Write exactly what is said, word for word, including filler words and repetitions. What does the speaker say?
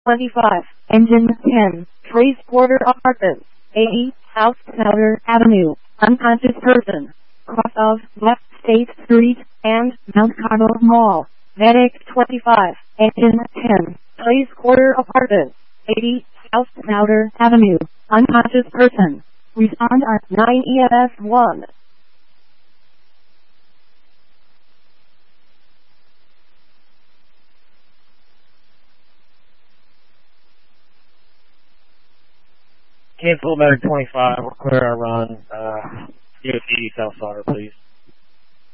twenty-five, Engine ten, Trace Porter Apartments, eighty, South Powder Avenue, unconscious person, cross of West State Street, and Mount Carmel Mall. Medic twenty-five, Engine ten, Trace Porter Apartments, eighty, South Powder Avenue, unconscious person. Respond at nine E M S one. Cancel Medic twenty-five, we're clear our run. Uh, U S eighty South Sauter, please.